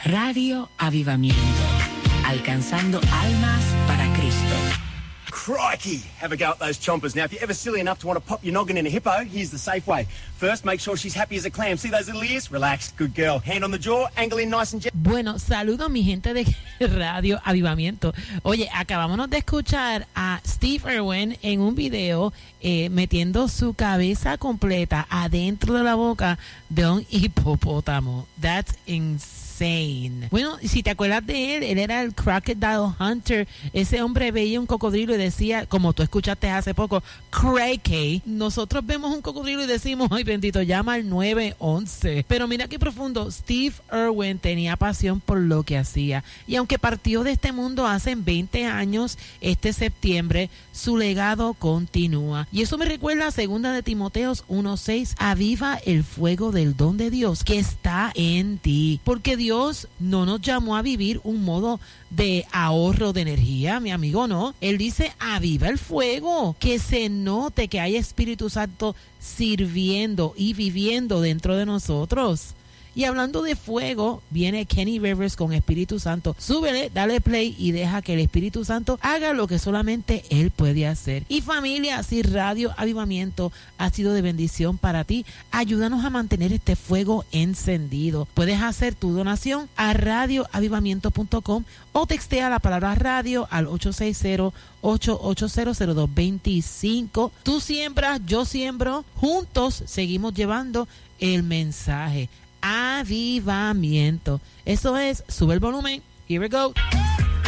Radio Avivamiento, alcanzando almas para Cristo. Crikey! Have a go at those chompers. Now, if you're ever silly enough to want to pop your noggin in a hippo, here's the safe way. First, make sure she's happy as a clam. See those little ears? Relax. Good girl. Hand on the jaw, angle in nice and gentle. Bueno, saludo a mi gente de Radio Avivamiento. Oye, acabamos de escuchar a Steve Irwin en un video metiendo su cabeza completa adentro de la boca de un hipopótamo. That's insane. Bueno, si te acuerdas de él era el Crocodile Hunter. Ese hombre veía un cocodrilo y decía, como tú escuchaste hace poco, cray. Nosotros vemos un cocodrilo y decimos, ay bendito, llama al 911. Pero mira qué profundo. Steve Irwin tenía pasión por lo que hacía. Y aunque partió de este mundo hace 20 años, este septiembre, su legado continúa. Y eso me recuerda a 2 de Timoteos 1:6. Aviva el fuego del don de Dios que está en ti. Porque Dios no nos llamó a vivir un modo de ahorro de energía, mi amigo, no. Él dice, aviva el fuego, que se note que hay Espíritu Santo sirviendo y viviendo dentro de nosotros. Y hablando de fuego, viene Kenny Rivers con Espíritu Santo. Súbele, dale play y deja que el Espíritu Santo haga lo que solamente Él puede hacer. Y familia, si Radio Avivamiento ha sido de bendición para ti, ayúdanos a mantener este fuego encendido. Puedes hacer tu donación a radioavivamiento.com o textea la palabra radio al 860-880-0225. Tú siembras, yo siembro, juntos seguimos llevando el mensaje. Avivamiento. Eso es, sube el volumen. Here we go.